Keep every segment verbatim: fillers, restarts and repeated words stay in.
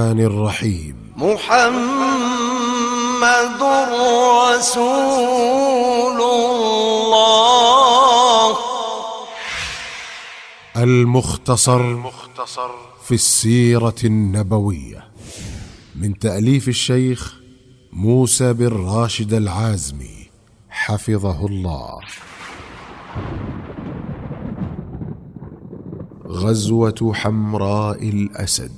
الرحمن الرحيم. محمد رسول الله. المختصر في السيرة النبوية من تأليف الشيخ موسى بن راشد العازمي حفظه الله. غزوة حمراء الأسد.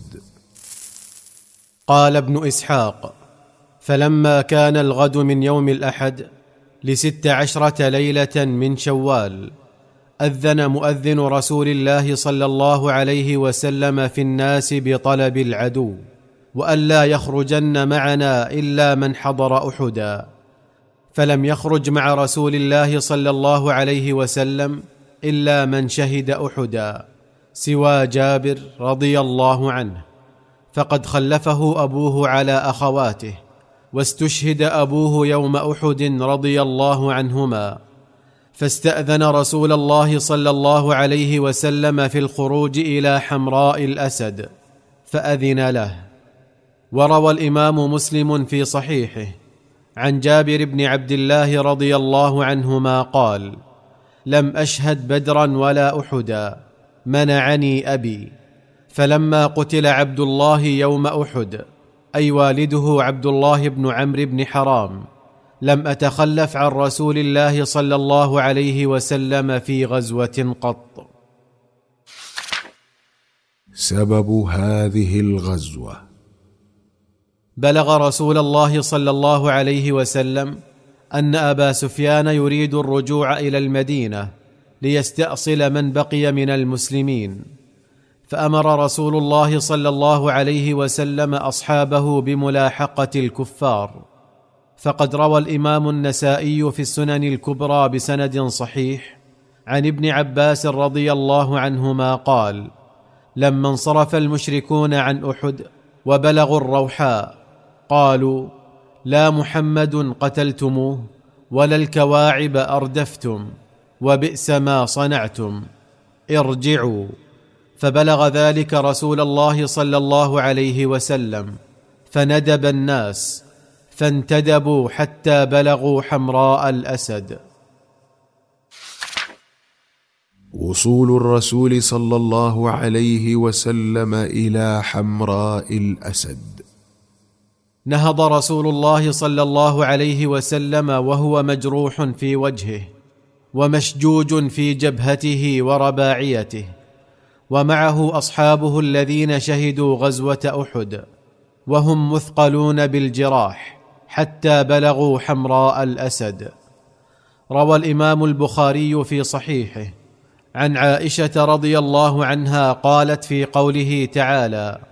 قال ابن إسحاق: فلما كان الغد من يوم الأحد لست عشرة ليلة من شوال، أذن مؤذن رسول الله صلى الله عليه وسلم في الناس بطلب العدو، وألا يخرجن معنا إلا من حضر أحدا، فلم يخرج مع رسول الله صلى الله عليه وسلم إلا من شهد أحدا سوى جابر رضي الله عنه، فقد خلفه أبوه على أخواته، واستشهد أبوه يوم أحد رضي الله عنهما، فاستأذن رسول الله صلى الله عليه وسلم في الخروج إلى حمراء الأسد فأذن له. وروى الإمام مسلم في صحيحه عن جابر بن عبد الله رضي الله عنهما قال: لم أشهد بدرا ولا أحدا، منعني أبي، فلما قتل عبد الله يوم أحد، أي والده عبد الله بن عمرو بن حرام، لم أتخلف عن رسول الله صلى الله عليه وسلم في غزوة قط. سبب هذه الغزوة: بلغ رسول الله صلى الله عليه وسلم أن أبا سفيان يريد الرجوع إلى المدينة ليستأصل من بقي من المسلمين، فأمر رسول الله صلى الله عليه وسلم أصحابه بملاحقة الكفار. فقد روى الإمام النسائي في السنن الكبرى بسند صحيح عن ابن عباس رضي الله عنهما قال: لما انصرف المشركون عن أحد وبلغوا الروحاء قالوا: لا محمد قتلتموه ولا الكواعب أردفتم، وبئس ما صنعتم، ارجعوا. فبلغ ذلك رسول الله صلى الله عليه وسلم، فندب الناس فانتدبوا حتى بلغوا حمراء الأسد. وصول الرسول صلى الله عليه وسلم إلى حمراء الأسد. نهض رسول الله صلى الله عليه وسلم وهو مجروح في وجهه ومشجوج في جبهته ورباعيته، ومعه أصحابه الذين شهدوا غزوة أحد، وهم مثقلون بالجراح حتى بلغوا حمراء الأسد. روى الإمام البخاري في صحيحه عن عائشة رضي الله عنها قالت في قوله تعالى: